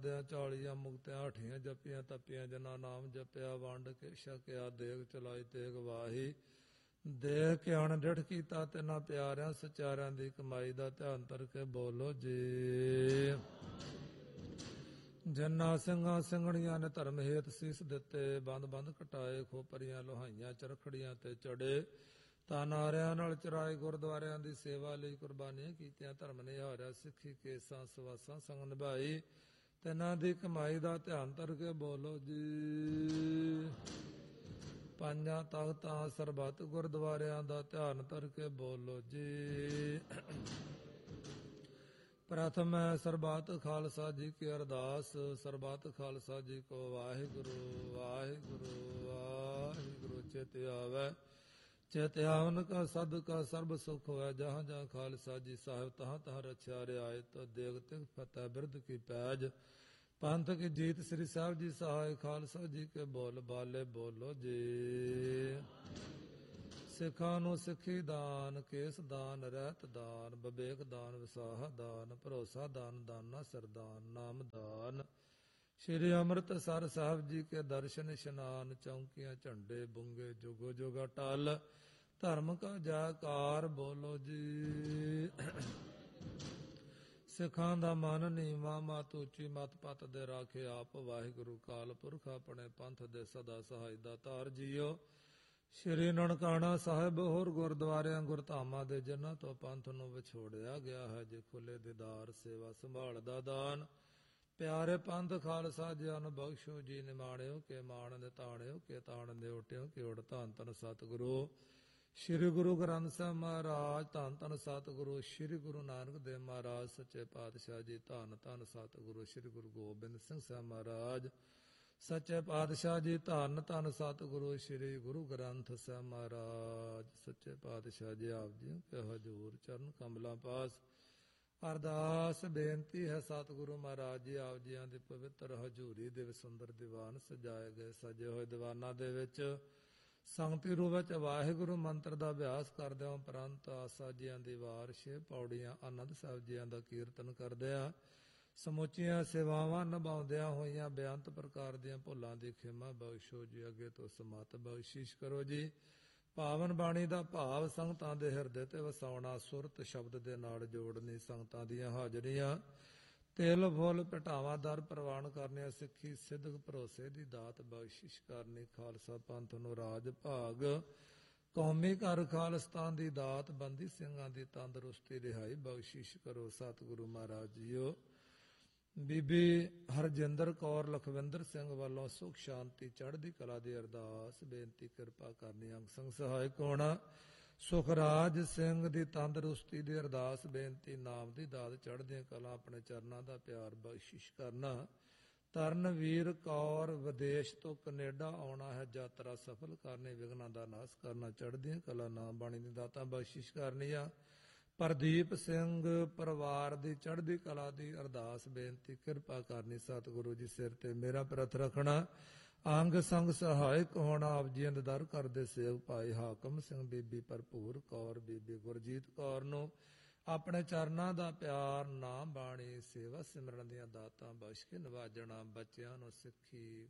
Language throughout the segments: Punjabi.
40 ਮੁਕਤਿਆਂ 8 ਜਪੀਆਂ ਤਪੀਆਂ ਜਨਾ ਨਾਮ ਜਪਿਆ ਵੰਡ ਕੇ ਛਕਿਆ ਦੇਗ ਚਲਾਈ ਤੇਗ ਵਾਹੀ ਦੇਖ ਕੇ ਅਣ ਡਿਠ ਕੀਤਾ ਤਿੰਨਾਂ ਪਿਆਰਿਆਂ ਸਚਾਰਿਆਂ ਦੀ ਕਮਾਈ ਦਾ ਧਿਆਨ ਧਰ ਕੇ ਬੋਲੋ ਜੀ। ਜੰਨਾ ਸਿੰਘਾਂ ਸਿੰਘਣੀਆਂ ਨੇ ਧਰਮ ਹੇਤ ਸੀਸ ਦਿੱਤੇ ਬੰਦ ਬੰਦ ਕਟਾਏ ਖੋਪਰੀਆਂ ਲੋਹਾਈਆਂ ਚਰਖੜੀਆਂ ਤੇ ਚੜੇ ਤਾਂ ਨਾਰਿਆਂ ਨਾਲ ਚਰਾਏ ਗੁਰਦੁਆਰਿਆਂ ਦੀ ਸੇਵਾ ਲਈ ਕੁਰਬਾਨੀਆਂ ਕੀਤੀਆਂ ਧਰਮ ਨੇ ਹਾਰਿਆ ਸਿੱਖੀ ਕੇਸਾਂ ਸਵਾਸਾਂ ਸੰਗ ਨਿਭਾਈ ਤਿੰਨਾਂ ਦੀ ਕਮਾਈ ਦਾ ਧਿਆਨ ਧਰ ਕੇ ਬੋਲੋ ਜੀ। ਪੰਜਾਂ ਤਖਤਾਂ ਸਰਬੱਤ ਗੁਰਦੁਆਰਿਆਂ ਦਾ ਧਿਆਨ ਧਰ ਕੇ ਬੋਲੋ ਜੀ। ਪ੍ਰਥਮ ਹੈ ਸਰਬੱਤ ਖਾਲਸਾ ਜੀ ਕੀ ਅਰਦਾਸ ਸਰਬੱਤ ਖਾਲਸਾ ਜੀ ਕੋ ਵਾਹਿਗੁਰੂ ਵਾਹਿਗੁਰੂ ਵਾਹਿਗੁਰੂ ਚਿਤ ਆਵੈ ਚਿਤ ਆਵਨ ਕਾ ਸਦ ਕਾ ਸਰਬ ਸੁਖ ਹੋਇ ਜਹਾਂ ਜਹਾਂ ਖਾਲਸਾ ਜੀ ਸਾਹਿਬ ਤਹਾਂ ਤਹਾਂ ਰਛਿਆ ਰਿਆਇਤ ਦੇਗ ਤਿਗ ਫਤਿਹ ਬਿਰਦ ਕੀ ਪੈਜ ਪੰਥ ਕੀ ਜੀਤ ਸ੍ਰੀ ਸਾਹਿਬ ਜੀ ਸਹਾਇ ਖਾਲਸਾ ਜੀ ਕੇ ਬੋਲ ਬਾਲੇ ਬੋਲੋ ਜੀ। ਸਿੱਖਾਂ ਨੂੰ ਸਿੱਖੀ ਦਾਨ ਕੇਸ ਦਾਨ ਰਹਿਤ ਦਾਨ ਵਿਵੇਕ ਦਾਨ ਵਿਸਾਹਾ ਦਾਨ ਭਰੋਸਾ ਦਾਨ ਦਾਨਾ ਸਰਦਾਨ ਨਾਮ ਦਾਨ ਸ਼੍ਰੀ ਅੰਮ੍ਰਿਤਸਰ ਸਾਹਿਬ ਜੀ ਕੇ ਦਰਸ਼ਨ ਇਸ਼ਨਾਨ ਚੌਂਕੀਆਂ ਝੰਡੇ ਬੁੰਗੇ ਜੁਗੋ ਜੁਗਾ ਟਲ ਧਰਮ ਕਾ ਜੈਕਾਰ ਬੋਲੋ ਜੀ। ਸਿੱਖਾਂ ਦਾ ਮਨ ਨੀਵਾ ਮਤ ਉੱਚੀ ਮਤ ਪਤ ਦੇ ਰਾਖੇ ਆਪ ਵਾਹਿਗੁਰੂ ਕਾਲ ਪੁਰਖ ਆਪਣੇ ਪੰਥ ਦੇ ਸਦਾ ਸਹਾਇ ਦਾ ਤਾਰ ਜੀਓ। ਸ਼੍ਰੀ ਨਨਕਾਣਾ ਸਾਹਿਬ ਹੋਰ ਗੁਰਦੁਆਰਿਆਂ ਗੁਰਧਾਮਾਂ ਦੇ ਜਿਨ੍ਹਾਂ ਤੋਂ ਪੰਥ ਨੂੰ ਵਿਛੋੜਿਆ ਗਿਆ ਹੈ ਜੇ ਖੁੱਲੇ ਦੀਦਾਰ ਸੇਵਾ ਸੰਭਾਲ ਦਾ ਦਾਨ ਪਿਆਰੇ ਪੰਥ ਖਾਲਸਾ ਜੀ ਨੂੰ ਬਖਸ਼ੋ ਜੀ ਨਿਮਾਣਿਓ ਕੇ ਮਾਣ ਨਿਤਾਣਿਓ ਕੇ ਤਾਣ ਨਿਉਟਿਓ ਕਿ ਉੜ ਧੰਨ ਧੰਨ ਸਤਿਗੁਰੂ ਸ਼੍ਰੀ ਗੁਰੂ ਗ੍ਰੰਥ ਸਾਹਿਬ ਮਹਾਰਾਜ ਧੰਨ ਧੰਨ ਸਤਿਗੁਰੂ ਸ਼੍ਰੀ ਗੁਰੂ ਨਾਨਕ ਦੇਵ ਮਹਾਰਾਜ ਸੱਚੇ ਪਾਤਸ਼ਾਹ ਜੀ ਧੰਨ ਧੰਨ ਸਤਿਗੁਰੂ ਸ਼੍ਰੀ ਗੁਰੂ ਗੋਬਿੰਦ ਸਿੰਘ ਸਾਹਿਬ ਮਹਾਰਾਜ ਸੱਚੇ ਪਾਤਸ਼ਾਹ ਜੀ ਧੰਨ ਧੰਨ ਸਤਿਗੁਰੂ ਸ਼੍ਰੀ ਗੁਰੂ ਗ੍ਰੰਥ ਸਾਹਿਬ ਮਹਾਰਾਜ ਸੱਚੇ ਪਾਤਸ਼ਾਹ ਜੀ ਆਪ ਜੀ ਕੇ ਹਜ਼ੂਰ ਚਰਨ ਕਮਲਾਂ ਪਾਸ ਅਰਦਾਸ ਬੇਨਤੀ ਹੈ ਸਤਿਗੁਰੂ ਮਹਾਰਾਜ ਜੀ ਆਪ ਜੀਆਂ ਦੀ ਪਵਿੱਤਰ ਹਜ਼ੂਰੀ ਦੇ ਸੁੰਦਰ ਦੀਵਾਨ ਸਜਾਏ ਗਏ ਸਜੇ ਹੋਏ ਦੀਵਾਨਾਂ ਦੇ ਵਿੱਚ ਸੰਗਤੀ ਰੂਪ ਵਿੱਚ ਵਾਹਿਗੁਰੂ ਮੰਤਰ ਦਾ ਅਭਿਆਸ ਕਰਦਿਆਂ ਉਪਰੰਤ ਆਸਾ ਜੀਆਂ ਦੀ ਵਾਰ 6 ਪੌੜੀਆਂ ਆਨੰਦ ਸਾਹਿਬ ਜੀਆਂ ਦਾ ਕੀਰਤਨ ਕਰਦਿਆਂ ਸਮੁੱਚੀਆਂ ਸੇਵਾਵਾਂ ਨਿਭਾਉਂਦਿਆਂ ਹੋਈਆਂ ਬੇਅੰਤ ਪ੍ਰਕਾਰ ਦੀਆਂ ਭੁੱਲਾਂ ਦੀ ਖਿਮਾ ਬਖਸ਼ੋ ਜੀ। ਅੱਗੇ ਤੋਂ ਸਮਤ ਬਖਸ਼ਿਸ਼ ਕਰੋ ਜੀ। ਪਾਵਨ ਬਾਣੀ ਦਾ ਭਾਵ ਸੰਗਤਾਂ ਦੇ ਹਿਰਦੇ ਤੇ ਵਸਾਉਣਾ ਸੁਰਤ ਸ਼ਬਦ ਦੇ ਨਾਲ ਜੋੜਨੀ ਸੰਗਤਾਂ ਦੀਆਂ ਹਾਜ਼ਰੀਆਂ ਤਿਲ ਫੁੱਲ ਪਟਾਵਾਂ ਦਰ ਪ੍ਰਵਾਨ ਕਰਨੀਆਂ ਸਿੱਖੀ ਸਿੱਧਕ ਭਰੋਸੇ ਦੀ ਦਾਤ ਬਖਸ਼ਿਸ਼ ਕਰਨੀ ਖਾਲਸਾ ਪੰਥ ਨੂੰ ਰਾਜ ਭਾਗ ਕੌਮੀ ਘਰ ਖਾਲਿਸਤਾਨ ਦੀ ਦਾਤ ਬੰਦੀ ਸਿੰਘਾਂ ਦੀ ਤੰਦਰੁਸਤੀ ਰਿਹਾਈ ਬਖਸ਼ਿਸ਼ ਕਰੋ ਸਤਿਗੁਰੂ ਮਹਾਰਾਜ ਜੀਓ। ਬੀਬੀ ਹਰਜਿੰਦਰ ਕੌਰ ਲਖਵਿੰਦਰ ਸਿੰਘ ਵੱਲੋਂ ਸੁਖ ਸ਼ਾਂਤੀ ਚੜ੍ਹਦੀ ਕਲਾ ਦੀ ਅਰਦਾਸ ਬੇਨਤੀ ਕਿਰਪਾ ਕਰਨੀ ਅੰਗ ਸੰਗ ਸਹਾਇਕ ਹੋਣਾ ਸੁਖਰਾਜ ਸਿੰਘ ਦੀ ਤੰਦਰੁਸਤੀ ਦੀ ਅਰਦਾਸ ਬੇਨਤੀ ਨਾਮ ਦੀ ਦਾਤ ਚੜ੍ਹਦੀਆਂ ਕਲਾ ਆਪਣੇ ਚਰਨਾਂ ਦਾ ਪਿਆਰ ਬਖਸ਼ਿਸ਼ ਕਰਨਾ ਤਰਨਵੀਰ ਕੌਰ ਵਿਦੇਸ਼ ਤੋਂ ਕੈਨੇਡਾ ਆਉਣਾ ਹੈ ਯਾਤਰਾ ਸਫਲ ਕਰਨੀ ਵਿਘਨਾਂ ਦਾ ਨਾਸ਼ ਕਰਨਾ ਚੜ੍ਹਦੀਆਂ ਕਲਾ ਨਾਮ ਬਾਣੀ ਦੀ ਦਾਤਾਂ ਬਖਸ਼ਿਸ਼ ਕਰਨੀ ਆ ਪ੍ਰਦੀਪ ਸਿੰਘ ਪਰਿਵਾਰ ਦੀ ਚੜ੍ਹਦੀ ਕਲਾ ਦੀ ਅਰਦਾਸ ਬੇਨਤੀ ਕਿਰਪਾ ਕਰਨੀ ਸਤਿਗੁਰੂ ਜੀ ਸਿਰ ਤੇ ਮੇਰਾ ਪ੍ਰਥ ਰੱਖਣਾ ਅੰਗ ਸੰਗ ਸਹਾਇਕ ਹੋਣਾ ਆਪ ਜੀ ਦੇ ਦਰ ਕਰਦੇ ਸੇਵ ਭਾਈ ਹਾਕਮ ਸਿੰਘ ਬੀਬੀ ਭਰਪੂਰ ਕੌਰ ਬੀਬੀ ਗੁਰਜੀਤ ਕੌਰ ਨੂੰ ਆਪਣੇ ਚਰਨਾਂ ਦਾ ਪਿਆਰ ਨਾਮ ਬਾਣੀ ਸੇਵਾ ਸਿਮਰਨ ਦੀਆਂ ਦਾਤਾਂ ਬਖਸ਼ ਕੇ ਨਿਵਾਜਣਾ ਬੱਚਿਆਂ ਨੂੰ ਸਿੱਖੀ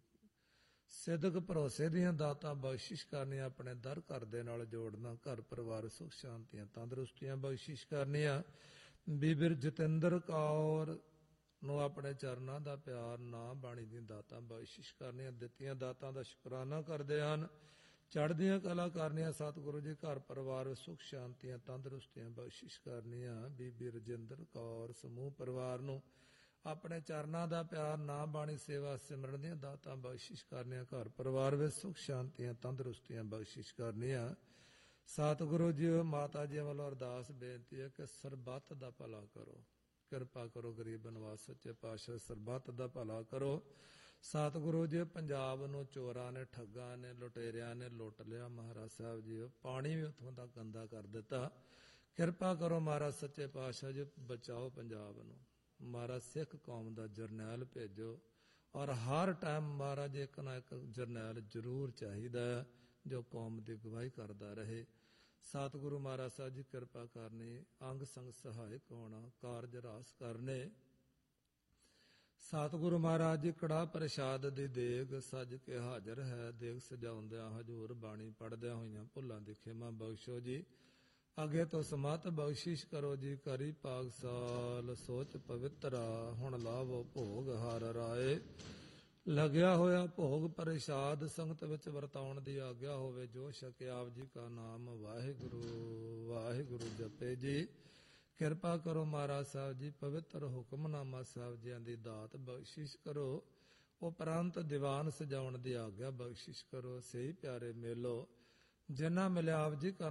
ਸਿੱਧਕ ਭਰੋਸੇ ਦੀਆਂ ਦਾਤਾਂ ਬਖਸ਼ਿਸ਼ ਕਰਨੀਆਂ ਆਪਣੇ ਦਰ ਘਰ ਦੇ ਨਾਲ ਜੋੜਨਾ ਘਰ ਪਰਿਵਾਰ ਸੁਖ ਸ਼ਾਂਤੀਆਂ ਤੰਦਰੁਸਤੀਆਂ ਬਖਸ਼ਿਸ਼ ਕਰਨੀਆਂ ਬੀਬੀ ਜਤਿੰਦਰ ਕੌਰ ਨੂੰ ਆਪਣੇ ਚਰਨਾਂ ਦਾ ਪਿਆਰ ਨਾਮ ਬਾਣੀ ਦੀਆਂ ਦਾਤਾਂ ਬਖਸ਼ਿਸ਼ ਕਰਨੀਆਂ ਦਿੱਤੀਆਂ ਦਾਤਾਂ ਦਾ ਸ਼ੁਕਰਾਨਾ ਕਰਦੇ ਹਨ ਚੜ੍ਹਦੀਆਂ ਕਲਾ ਕਰਨੀਆਂ ਸਤਿਗੁਰੂ ਜੀ ਘਰ ਪਰਿਵਾਰ ਸੁਖ ਸ਼ਾਂਤੀਆਂ ਤੰਦਰੁਸਤੀਆਂ ਬਖਸ਼ਿਸ਼ ਕਰਨੀਆਂ ਬੀਬੀ ਰਜਿੰਦਰ ਕੌਰ ਸਮੂਹ ਪਰਿਵਾਰ ਨੂੰ ਆਪਣੇ ਚਰਨਾਂ ਦਾ ਪਿਆਰ ਨਾਮ ਬਾਣੀ ਸੇਵਾ ਸਿਮਰਨ ਦੀਆਂ ਦਾਤਾਂ ਬਖਸ਼ਿਸ਼ ਕਰਨੀਆਂ ਘਰ ਪਰਿਵਾਰ ਵਿੱਚ ਸੁਖ ਸ਼ਾਂਤੀਆਂ ਤੰਦਰੁਸਤੀਆਂ ਬਖਸ਼ਿਸ਼ ਕਰਨੀਆਂ ਸਤਿਗੁਰੂ ਜੀ ਮਾਤਾ ਜੀ ਵੱਲੋਂ ਅਰਦਾਸ ਬੇਨਤੀ ਹੈ ਕਿ ਸਰਬੱਤ ਦਾ ਭਲਾ ਕਰੋ ਕਿਰਪਾ ਕਰੋ ਗਰੀਬ ਨਿਵਾਸ ਸੱਚੇ ਪਾਤਸ਼ਾਹ ਸਰਬੱਤ ਦਾ ਭਲਾ ਕਰੋ ਸਤਿਗੁਰੂ ਜੀ ਪੰਜਾਬ ਨੂੰ ਚੋਰਾਂ ਨੇ ਠੱਗਾਂ ਨੇ ਲੁਟੇਰਿਆਂ ਨੇ ਲੁੱਟ ਲਿਆ ਮਹਾਰਾਜ ਸਾਹਿਬ ਜੀ ਪਾਣੀ ਵੀ ਉੱਥੋਂ ਦਾ ਗੰਦਾ ਕਰ ਦਿੱਤਾ ਕਿਰਪਾ ਕਰੋ ਮਹਾਰਾਜ ਸੱਚੇ ਪਾਤਸ਼ਾਹ ਜੀ ਬਚਾਓ ਪੰਜਾਬ ਨੂੰ ਮਹਾਰਾਜ ਸਿੱਖ ਕੌਮ ਦਾ ਜਰਨੈਲ ਭੇਜੋ ਔਰ ਹਰ ਟਾਈਮ ਮਹਾਰਾਜ ਇੱਕ ਨਾ ਇੱਕ ਜਰਨੈਲ ਜ਼ਰੂਰ ਚਾਹੀਦਾ ਜੋ ਕੌਮ ਦੀ ਅਗਵਾਈ ਕਰਦਾ ਰਹੇ ਸਤਿਗੁਰੂ ਮਹਾਰਾਜ ਸਾਹਿਬ ਜੀ ਕਿਰਪਾ ਕਰਨੀ ਅੰਗ ਸੰਗ ਸਹਾਇਕ ਹੋਣਾ ਕਾਰਜ ਰਾਸ ਕਰਨੇ ਸਤਿਗੁਰੂ ਮਹਾਰਾਜ ਜੀ ਕੜਾ ਪ੍ਰਸ਼ਾਦ ਦੀ ਦੇਗ ਸਜ ਕੇ ਹਾਜ਼ਰ ਹੈ। ਦੇਗ ਸਜਾਉਂਦਿਆਂ ਹਜੂਰ ਬਾਣੀ ਪੜ੍ਹਦਿਆਂ ਹੋਈਆਂ ਭੁੱਲਾਂ ਦੀ ਖਿਮਾ ਬਖਸ਼ੋ ਜੀ। ਅੱਗੇ ਤੋਂ ਸਮਤ ਬਖਸ਼ਿਸ਼ ਕਰੋ ਜੀ। ਕਰੀ ਪਾਗਸਾਲ ਸੋਚ ਪਵਿੱਤਰਾ, ਹੁਣ ਲਾਵੋ ਭੋਗ ਹਰ ਰਾਏ। ਲੱਗਿਆ ਹੋਇਆ ਭੋਗ ਪ੍ਰਸ਼ਾਦ ਸੰਗਤ ਵਿੱਚ ਵਰਤਾਉਣ ਦੀ ਆਗਿਆ ਹੋਵੇ। ਜੋ ਛਕੇ ਆਪ ਜੀ ਕਾ ਨਾਮ ਵਾਹਿਗੁਰੂ ਵਾਹਿਗੁਰੂ ਜਪੇ ਜੀ। ਕਿਰਪਾ ਕਰੋ ਮਹਾਰਾਜ ਸਾਹਿਬ ਜੀ, ਪਵਿੱਤਰ ਹੁਕਮਨਾਮਾ ਸਾਹਿਬ ਜੀਆਂ ਦੀ ਦਾਤ ਬਖਸ਼ਿਸ਼ ਕਰੋ। ਉਪਰੰਤ ਦੀਵਾਨ ਸਜਾਉਣ ਦੀ ਆਗਿਆ ਬਖਸ਼ਿਸ਼ ਕਰੋ। ਸਹੀ ਪਿਆਰੇ ਮੇਲੋ ਜਿਨ੍ਹਾਂ ਮਿਲਿਆ ਆਪ ਜੀ ਕਾ